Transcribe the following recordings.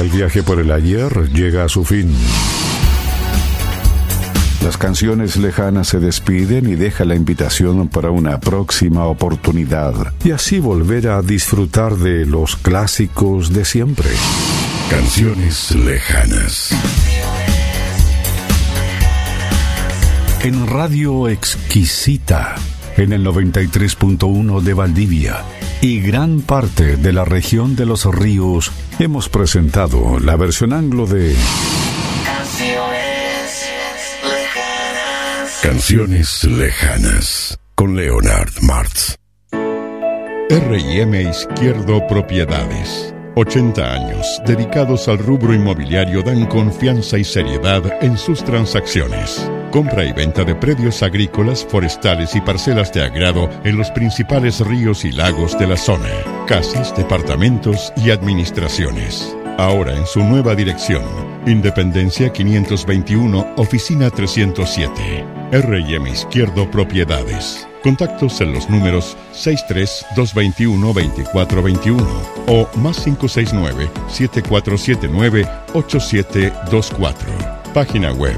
El viaje por el ayer llega a su fin. Las canciones lejanas se despiden y deja la invitación para una próxima oportunidad y así volver a disfrutar de los clásicos de siempre. Canciones lejanas. En Radio Exquisita, en el 93.1 de Valdivia y gran parte de la región de los ríos, hemos presentado la versión anglo de Canciones lejanas con Leonard Martz. R&M Izquierdo Propiedades. 80 años dedicados al rubro inmobiliario dan confianza y seriedad en sus transacciones. Compra y venta de predios agrícolas, forestales y parcelas de agrado en los principales ríos y lagos de la zona. Casas, departamentos y administraciones. Ahora en su nueva dirección. Independencia 521, oficina 307. R&M Izquierdo Propiedades. Contactos en los números 63-221-2421 o más 569-7479-8724. Página web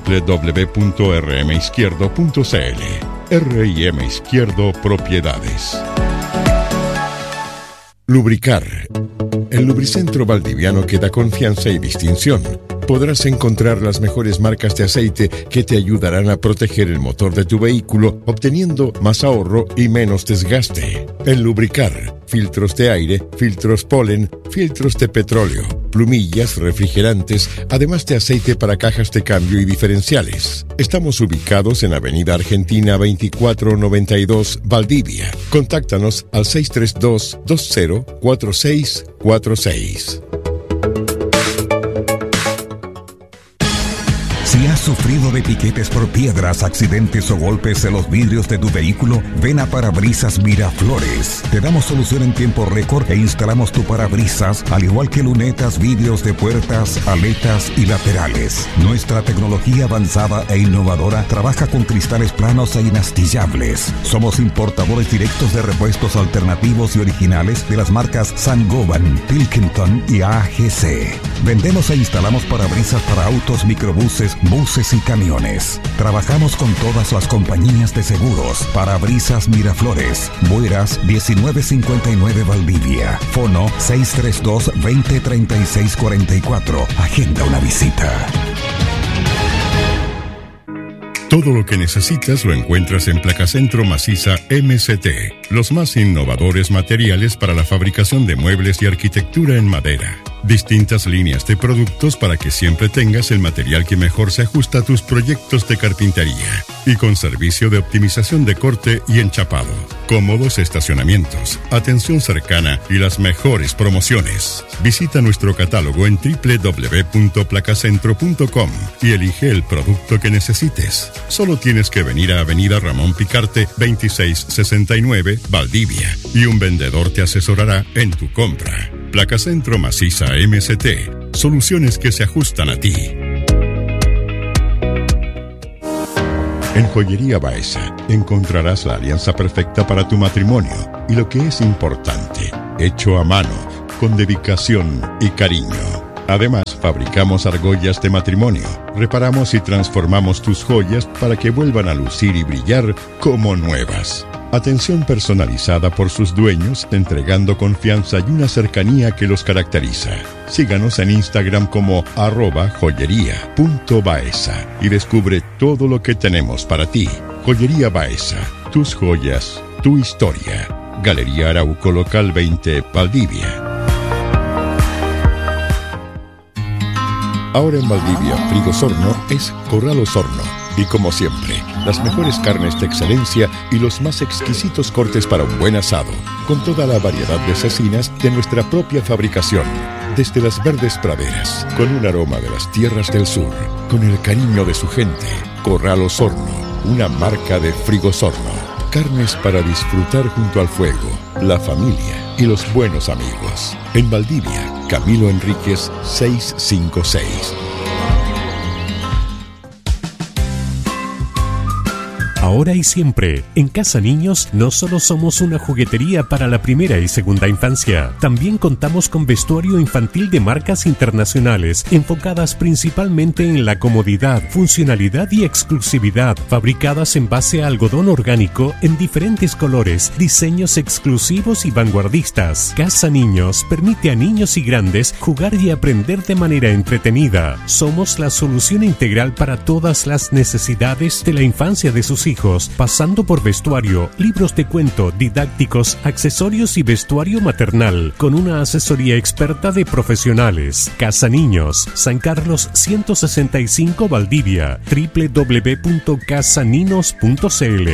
www.rmizquierdo.cl. R&M Izquierdo Propiedades. Lubricar. El Lubricentro Valdiviano que da confianza y distinción. Podrás encontrar las mejores marcas de aceite que te ayudarán a proteger el motor de tu vehículo, obteniendo más ahorro y menos desgaste. En Lubricar, filtros de aire, filtros polen, filtros de petróleo, plumillas, refrigerantes, además de aceite para cajas de cambio y diferenciales. Estamos ubicados en Avenida Argentina 2492, Valdivia. Contáctanos al 632-204646. Si has sufrido de piquetes por piedras, accidentes o golpes en los vidrios de tu vehículo, ven a Parabrisas Miraflores. Te damos solución en tiempo récord e instalamos tu parabrisas, al igual que lunetas, vidrios de puertas, aletas y laterales. Nuestra tecnología avanzada e innovadora trabaja con cristales planos e inastillables. Somos importadores directos de repuestos alternativos y originales de las marcas Saint-Gobain, Pilkington y AGC. Vendemos e instalamos parabrisas para autos, microbuses, buses y camiones. Trabajamos con todas las compañías de seguros. Parabrisas Miraflores, Bueras 1959 Valdivia. Fono 632-203644. Agenda una visita. Todo lo que necesitas lo encuentras en Placacentro Maciza MCT, los más innovadores materiales para la fabricación de muebles y arquitectura en madera. Distintas líneas de productos para que siempre tengas el material que mejor se ajusta a tus proyectos de carpintería. Y con servicio de optimización de corte y enchapado. Cómodos estacionamientos, atención cercana y las mejores promociones. Visita nuestro catálogo en www.placacentro.com y elige el producto que necesites. Solo tienes que venir a Avenida Ramón Picarte 2669, Valdivia, y un vendedor te asesorará en tu compra. Placacentro Maciza MCT. Soluciones que se ajustan a ti. En Joyería Baeza encontrarás la alianza perfecta para tu matrimonio y lo que es importante, hecho a mano, con dedicación y cariño. Además, fabricamos argollas de matrimonio, reparamos y transformamos tus joyas para que vuelvan a lucir y brillar como nuevas. Atención personalizada por sus dueños, entregando confianza y una cercanía que los caracteriza. Síganos en Instagram como @joyería.baeza y descubre todo lo que tenemos para ti. Joyería Baeza, tus joyas, tu historia. Galería Arauco, local 20, Valdivia. Ahora en Valdivia, Frigosorno es Corral Osorno. Y como siempre, las mejores carnes de excelencia y los más exquisitos cortes para un buen asado, con toda la variedad de cecinas de nuestra propia fabricación. Desde las verdes praderas, con un aroma de las tierras del sur, con el cariño de su gente. Corral Osorno, una marca de Frigosorno. Carnes para disfrutar junto al fuego, la familia y los buenos amigos. En Valdivia, Camilo Enríquez 656. ahora y siempre. En Casa Niños no solo somos una juguetería para la primera y segunda infancia, también contamos con vestuario infantil de marcas internacionales, enfocadas principalmente en la comodidad, funcionalidad y exclusividad, fabricadas en base a algodón orgánico en diferentes colores, diseños exclusivos y vanguardistas. Casa Niños permite a niños y grandes jugar y aprender de manera entretenida. Somos la solución integral para todas las necesidades de la infancia de sus hijos, pasando por vestuario, libros de cuento, didácticos, accesorios y vestuario maternal, con una asesoría experta de profesionales. Casa Niños, San Carlos 165 Valdivia, www.casaninos.cl.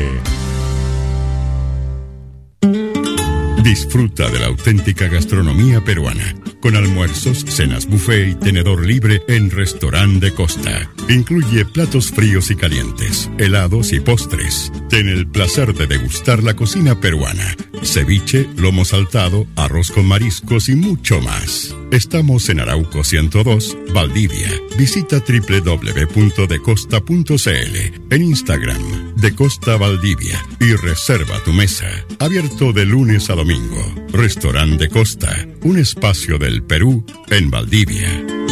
Disfruta de la auténtica gastronomía peruana, con almuerzos, cenas buffet y tenedor libre en Restaurante de Costa. Incluye platos fríos y calientes, helados y postres. Ten el placer de degustar la cocina peruana, ceviche, lomo saltado, arroz con mariscos y mucho más. Estamos en Arauco 102, Valdivia. Visita www.decosta.cl, en Instagram, De Costa Valdivia, y reserva tu mesa. Abierto de lunes a domingo. Restaurante de Costa, un espacio del Perú en Valdivia.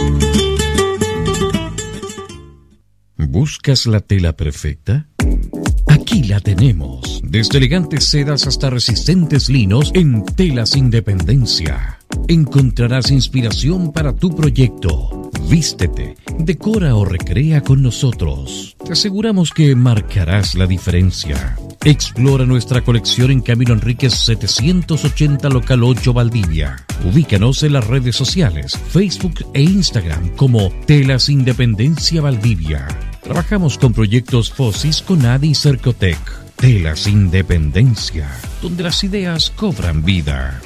¿Buscas la tela perfecta? Aquí la tenemos. Desde elegantes sedas hasta resistentes linos, en Telas Independencia encontrarás inspiración para tu proyecto. Vístete, decora o recrea con nosotros. Te aseguramos que marcarás la diferencia. Explora nuestra colección en Camilo Enríquez 780, local 8, Valdivia. Ubícanos en las redes sociales, Facebook e Instagram como Telas Independencia Valdivia. Trabajamos con proyectos FOSIS, CONADI y Cercotec. Telas Independencia, donde las ideas cobran vida.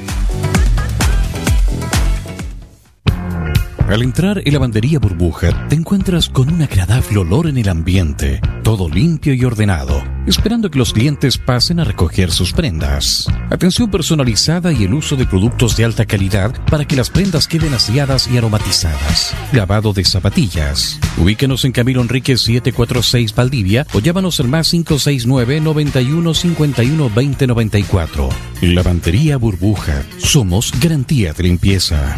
Al entrar en Lavandería Burbuja, te encuentras con un agradable olor en el ambiente, todo limpio y ordenado, esperando que los clientes pasen a recoger sus prendas. Atención personalizada y el uso de productos de alta calidad para que las prendas queden aseadas y aromatizadas. Lavado de zapatillas. Ubíquenos en Camilo Enríquez 746 Valdivia o llámanos al más 569 91 51 20 94. Lavandería Burbuja. Somos garantía de limpieza.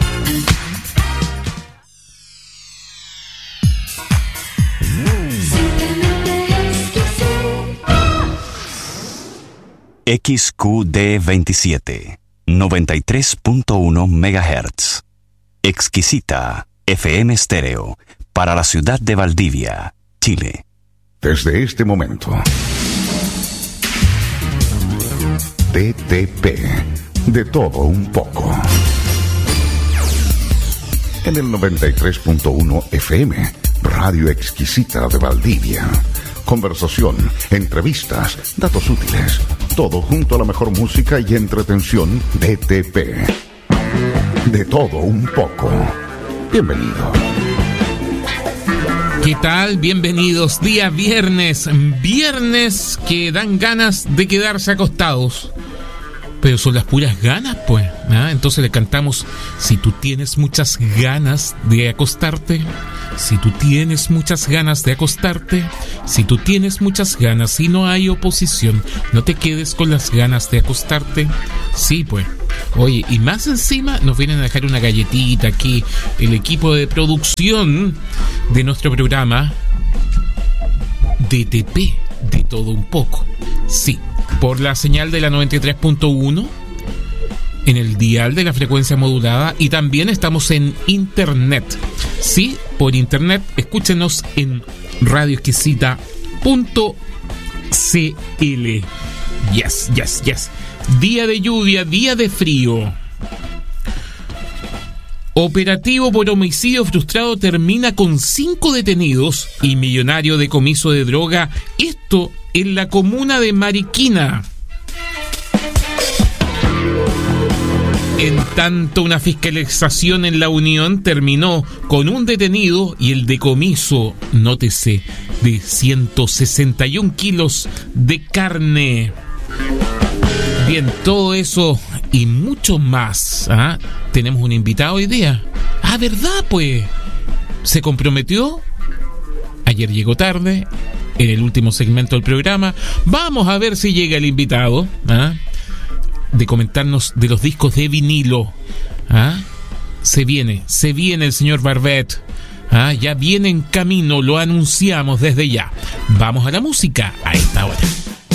XQD27 93.1 MHz. Exquisita FM Estéreo para la ciudad de Valdivia, Chile. Desde este momento, TTP, de todo un poco. En el 93.1 FM, Radio Exquisita de Valdivia. Conversación, entrevistas, datos útiles, todo junto a la mejor música y entretención de TP. De todo un poco. Bienvenido. ¿Qué tal? Bienvenidos. Día viernes. Viernes que dan ganas de quedarse acostados. Pero son las puras ganas, pues. Entonces le cantamos: si tú tienes muchas ganas de acostarte, si tú tienes muchas ganas de acostarte, si tú tienes muchas ganas y no hay oposición, no te quedes con las ganas de acostarte. Sí, pues. Oye, y más encima nos vienen a dejar una galletita aquí el equipo de producción de nuestro programa DTP, de todo un poco. Sí, por la señal de la 93.1 en el dial de la frecuencia modulada, y también estamos en internet. Sí, por internet, escúchenos en radioexquisita.cl. Yes. Día de lluvia, día de frío. Operativo por homicidio frustrado termina con 5 detenidos y millonario decomiso de droga. Esto en la comuna de Mariquina. En tanto, una fiscalización en La Unión terminó con un detenido y el decomiso, nótese, de 161 kilos de carne. Bien, todo eso y mucho más. Tenemos un invitado hoy día. ¿Verdad? Pues se comprometió. Ayer llegó tarde en el último segmento del programa. Vamos a ver si llega el invitado de comentarnos de los discos de vinilo. Se viene el señor Barbet. Ya viene en camino, lo anunciamos desde ya. Vamos a la música a esta hora.